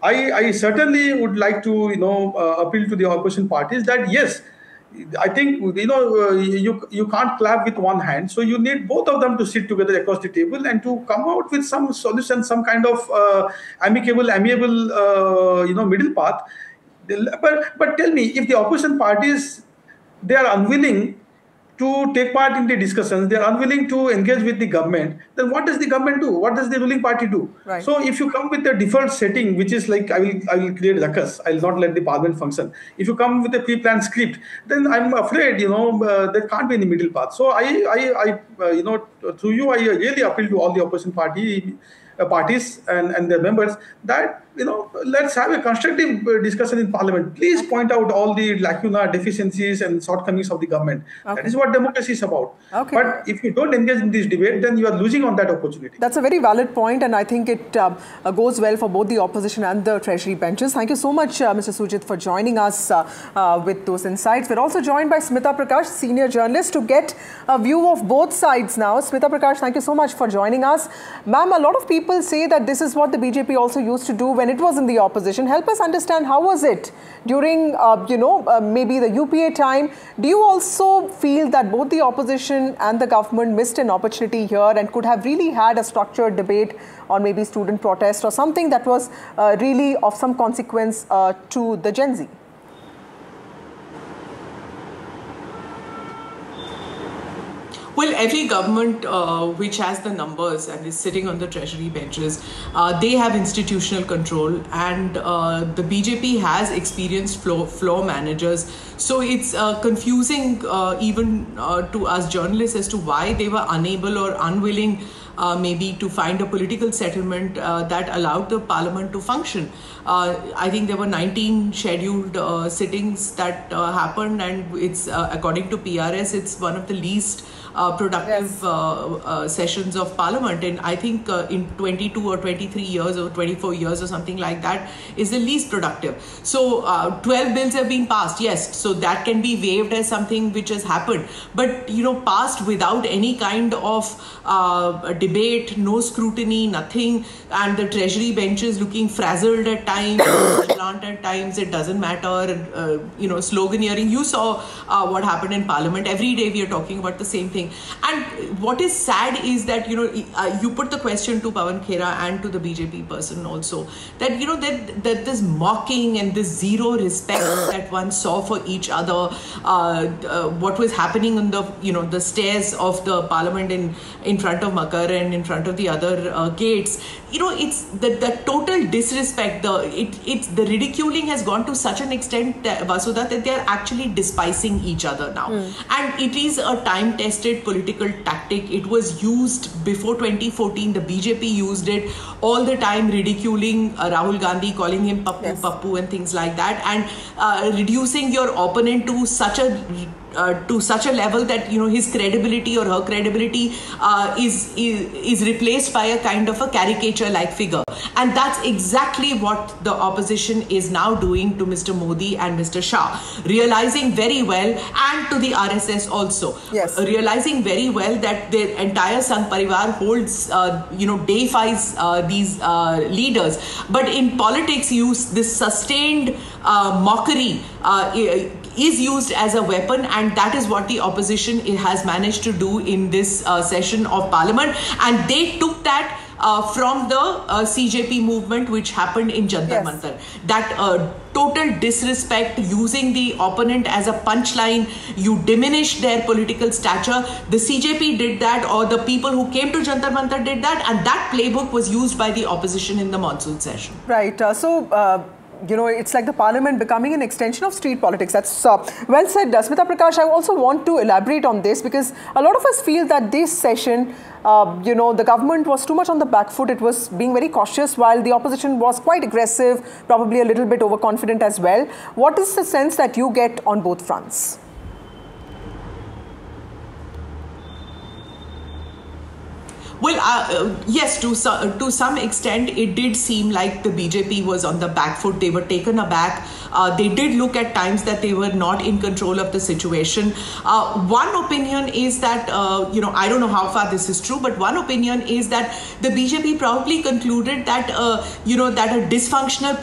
I certainly would like to, appeal to the opposition parties that yes, I think, you can't clap with one hand, so you need both of them to sit together across the table and to come out with some solution, some kind of amiable, middle path. But tell me, if the opposition parties, they are unwilling to take part in the discussions, they are unwilling to engage with the government, then what does the government do? What does the ruling party do? Right. So if you come with the default setting, which is like, I will create ruckus, I will not let the parliament function. If you come with a pre-planned script, then I'm afraid, there can't be any middle path. So through you, I really appeal to all the opposition parties and their members that, let's have a constructive discussion in parliament. Please point out all the lacuna, deficiencies and shortcomings of the government. Okay. That is what democracy is about. Okay. But if you don't engage in this debate, then you are losing on that opportunity. That's a very valid point, and I think it goes well for both the opposition and the treasury benches. Thank you so much, Mr. Sujit, for joining us with those insights. We're also joined by Smita Prakash, senior journalist, to get a view of both sides now. Smita Prakash, thank you so much for joining us. Ma'am, a lot of people say that this is what the BJP also used to do when it was in the opposition. Help us understand, how was it during, maybe the UPA time? Do you also feel that both the opposition and the government missed an opportunity here and could have really had a structured debate on maybe student protest or something that was really of some consequence to the Gen Z? Well, every government which has the numbers and is sitting on the treasury benches, they have institutional control, and the BJP has experienced floor managers. So it's confusing even to us journalists as to why they were unable or unwilling maybe to find a political settlement that allowed the parliament to function. I think there were 19 scheduled sittings that happened, and it's according to PRS, it's one of the least productive sessions of parliament, and I think in 22 or 23 years or 24 years or something like that is the least productive. So 12 bills have been passed, yes, so that can be waived as something which has happened, but passed without any kind of debate, no scrutiny, nothing, and the treasury benches looking frazzled at times, plant at times, it doesn't matter, sloganeering. You saw what happened in parliament. Every day we are talking about the same thing. And what is sad is that, you put the question to Pawan Khera and to the BJP person also, that, that this mocking and this zero respect that one saw for each other, what was happening on the, the stairs of the parliament in front of Makar and in front of the other gates, it's the total disrespect, the ridiculing has gone to such an extent, Vasudha, that they are actually despising each other now. And it is a time-tested political tactic. It was used before 2014. The BJP used it all the time, ridiculing Rahul Gandhi, calling him Pappu, Pappu and things like that, and reducing your opponent to such a level that his credibility or her credibility is replaced by a kind of a caricature-like figure. And that's exactly what the opposition is now doing to Mr. Modi and Mr. Shah, realizing very well, and to the RSS also, realizing very well that their entire Sangh Parivar holds, deifies these leaders. But in politics, this sustained mockery is used as a weapon, and that is what the opposition has managed to do in this session of parliament. And they took that from the CJP movement which happened in Jantar Mantar. That total disrespect, using the opponent as a punchline, you diminish their political stature. The CJP did that, or the people who came to Jantar Mantar did that, and that playbook was used by the opposition in the monsoon session. Right. It's like the parliament becoming an extension of street politics. That's well said, Smita Prakash. I also want to elaborate on this because a lot of us feel that this session, the government was too much on the back foot. It was being very cautious while the opposition was quite aggressive, probably a little bit overconfident as well. What is the sense that you get on both fronts? Well, yes, to some extent, it did seem like the BJP was on the back foot. They were taken aback. They did look at times that they were not in control of the situation. One opinion is that, I don't know how far this is true, but one opinion is that the BJP probably concluded that, that a dysfunctional